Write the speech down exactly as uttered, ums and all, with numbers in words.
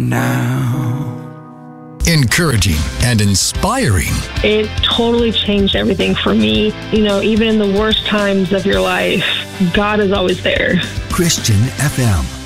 now. Encouraging and inspiring. It totally changed everything for me. You know, even in the worst times of your life, God is always there. Christian F M.